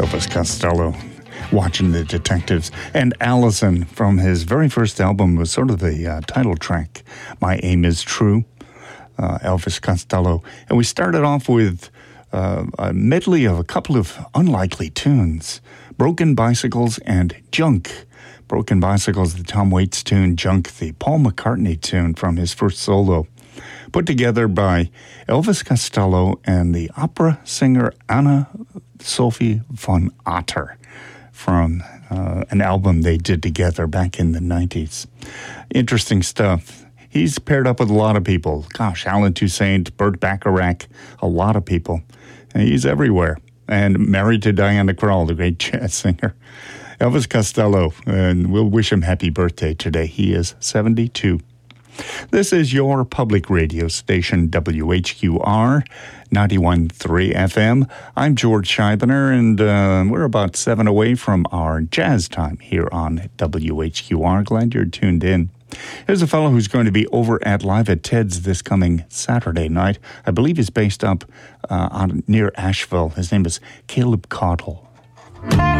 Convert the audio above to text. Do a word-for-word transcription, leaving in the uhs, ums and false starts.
Elvis Costello, Watching the Detectives. And Allison from his very first album was sort of the uh, title track, My Aim is True, uh, Elvis Costello. And we started off with uh, a medley of a couple of unlikely tunes, Broken Bicycles and Junk. Broken Bicycles, the Tom Waits tune, Junk, the Paul McCartney tune from his first solo, put together by Elvis Costello and the opera singer Anna Sophie von Otter from uh, an album they did together back in the nineties. Interesting stuff. He's paired up with a lot of people. Gosh, Alan Toussaint, Burt Bacharach, a lot of people. And he's everywhere. And married to Diana Krall, the great jazz singer. Elvis Costello, and we'll wish him happy birthday today. He is seventy-two. This is your public radio station, W H Q R, ninety-one point three F M. I'm George Scheibner, and uh, we're about seven away from our jazz time here on W H Q R. Glad you're tuned in. Here's a fellow who's going to be over at Live at Ted's this coming Saturday night. I believe he's based up uh, on near Asheville. His name is Caleb Caudle.